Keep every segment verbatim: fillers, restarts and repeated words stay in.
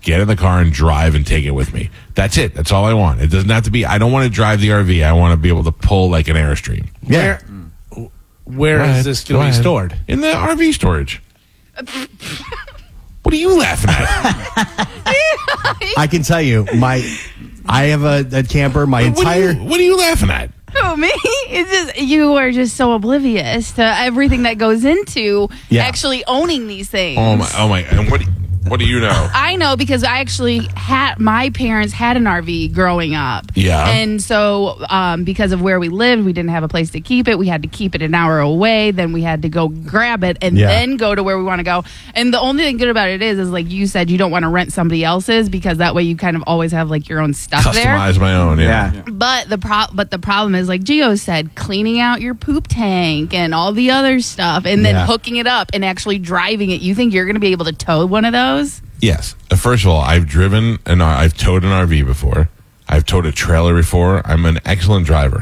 get in the car and drive and take it with me. That's it. That's all I want. It doesn't have to be. I don't want to drive the R V. I want to be able to pull like an Airstream. Yeah. Where, where Go is ahead. this Go going to be ahead. stored? In the R V storage. What are you laughing at? I can tell you, my I have a, a camper. My What are, entire you, what are you laughing at? Who, me? It's just you are just so oblivious to everything that goes into Yeah. actually owning these things. Oh my! Oh my! And what? What do you know? I know because I actually had my parents had an R V growing up. Yeah. And so um, because of where we lived, we didn't have a place to keep it. We had to keep it an hour away. Then we had to go grab it and Yeah. then go to where we want to go. And the only thing good about it is, is like you said, you don't want to rent somebody else's because that way you kind of always have like your own stuff there. Customize my own. Yeah. Yeah. But the pro- but the problem is, like Gio said, cleaning out your poop tank and all the other stuff, and then Yeah. hooking it up and actually driving it. You think you're going to be able to tow one of those? Yes. Uh, First of all, I've driven and I've towed an R V before. I've towed a trailer before. I'm an excellent driver.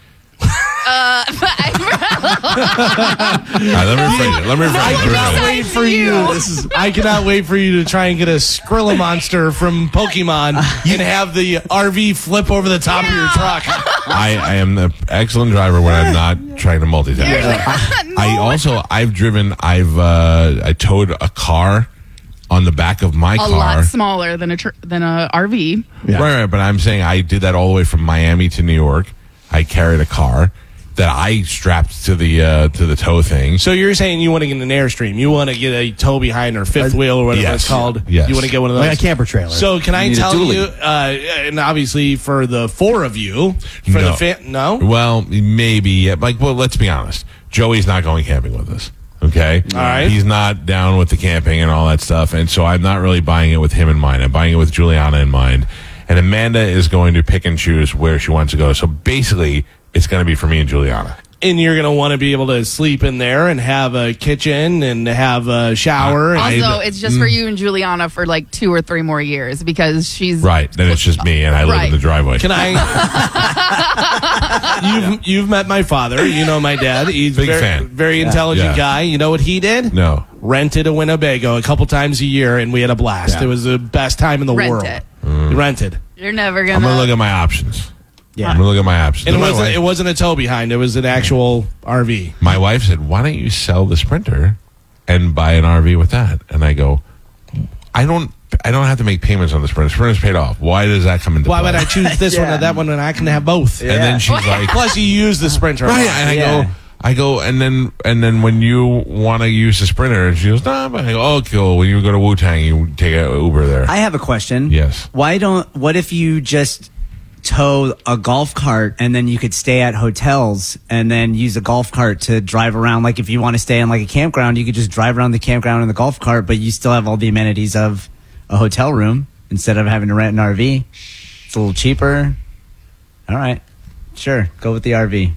Uh, All right, let me rephrase it. Let me rephrase I it. Let me cannot rephrase it. wait for you. This is. I cannot wait for you to try and get a Skrilla monster from Pokemon and have the R V flip over the top of your truck. I, I am the excellent driver when I'm not trying to multitask. I also I've driven I've uh, I towed a car on the back of my a car. lot smaller than a tr- than a R V. Yeah. Right, right, but I'm saying I did that all the way from Miami to New York. I carried a car that I strapped to the uh, to the tow thing. So you're saying you want to get an Airstream? You want to get a tow behind or fifth wheel or whatever yes. it's called? Yes. You want to get one of those? like a camper trailer. So can I You need a tell dually. you? Uh, and obviously for the four of you, for No. the fa- no. Well, maybe. yeah, Like, well, let's be honest. Joey's not going camping with us. Okay. All right. He's not down with the camping and all that stuff, and so I'm not really buying it with him in mind. I'm buying it with Juliana in mind. And Amanda is going to pick and choose where she wants to go. So basically, it's going to be for me and Juliana. And you're going to want to be able to sleep in there and have a kitchen and have a shower. I- and, Also, it's just for you and Juliana for like two or three more years because she's Right. Then it's just me, and I live in Right. the driveway. can I? you've you've met my father. You know my dad. He's Big very, fan. very intelligent Yeah. guy. You know what he did? No. Rented a Winnebago a couple times a year, and we had a blast. Yeah. It was the best time in the Rent world. it. Rented. you're never gonna. I'm going to look at my options. Yeah. I'm going to look at my options. And it my, wasn't, wife, it wasn't a tow behind. It was an actual R V. my wife said, why don't you sell the Sprinter and buy an R V with that? And I go, I don't I don't have to make payments on the Sprinter. Sprinter's paid off. Why does that come into Why play? would I choose this one or that one when I can have both? And then she's like, Plus, you use the Sprinter. a right. lot. And I Yeah. go, I go, and then and then when you want to use the Sprinter, and she goes, no, but I go, oh, cool. When you go to Wu Tang, you take an Uber there. I have a question. Yes. Why don't, what if you just tow a golf cart and then you could stay at hotels and then use a golf cart to drive around? Like if you want to stay in like a campground, you could just drive around the campground in the golf cart, but you still have all the amenities of a hotel room instead of having to rent an R V. It's a little cheaper. All right. Sure. Go with the R V.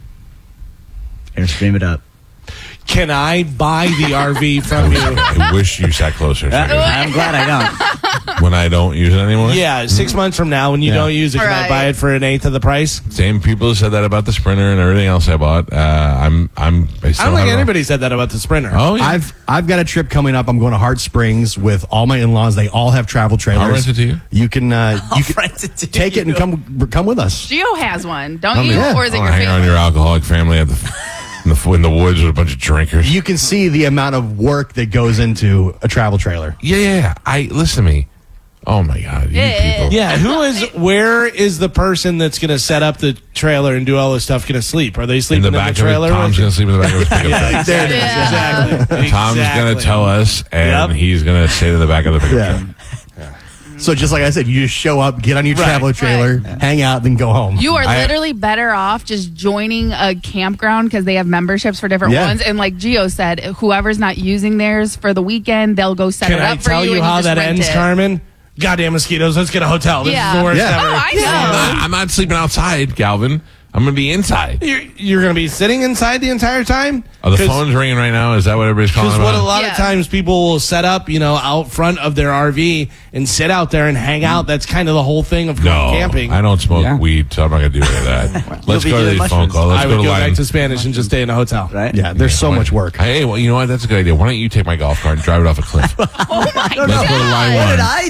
Airstream it up. Can I buy the R V from you? I wish you sat closer so I could- I'm glad I don't. when I don't use it anymore. Yeah, six months from now when you Yeah. don't use it, can I Right. buy it for an eighth of the price? Same people who said that about the Sprinter and everything else I bought. Uh, I'm I'm. I, I still don't think have- anybody said that about the Sprinter. Oh yeah. I've I've got a trip coming up. I'm going to Hart Springs with all my in-laws. They all have travel trailers. I'll rent it to you. You can uh, you can rent it to take it and you. come come with us. Gio has one, don't I'll you? be- Or is it I'll your hang out in family? your alcoholic family at the, in the in the woods with a bunch of drinkers. You can see the amount of work that goes into a travel trailer. Yeah, yeah, yeah. I listen to me. Oh my God, you Yeah. people. Yeah, who is? Where is the person that's going to set up the trailer and do all this stuff going to sleep? Are they In sleeping the in the, back of trailer? it, Tom's with you? going to sleep in the back of his pickup truck. There it is. Yeah. Exactly. Tom's Exactly. going to tell us, and Yep. he's going to stay in the back of the pickup Yeah. truck. So just like I said, you just show up, get on your Right. travel trailer, hang out, then go home. You are I- literally better off just joining a campground because they have memberships for different Yeah. ones. And like Gio said, whoever's not using theirs for the weekend, they'll go set Can it I up for tell you. you and how just that rent ends, it. Carmen? Goddamn mosquitoes. Let's get a hotel. This Yeah. is the worst Yeah. ever. Oh, I I'm know. not, I'm not sleeping outside, Galvin. I'm going to be inside. You're, you're going to be sitting inside the entire time? Oh, the phone's ringing right now. Is that what everybody's calling Because what a about? lot Yeah. of times people will set up, you know, out front of their R V and sit out there and hang out. That's kind of the whole thing of going No, camping. I don't smoke Yeah. weed, so I'm not going to do any of that. Let's be go to doing these phone mushrooms. calls. Let's I go would to go line. back to Spanish and just stay in a hotel. Right? Yeah, there's so much work. Hey, well, you know what? That's a good idea. Why don't you take my golf cart and drive it off a cliff? Oh my Let's go to line God. one. I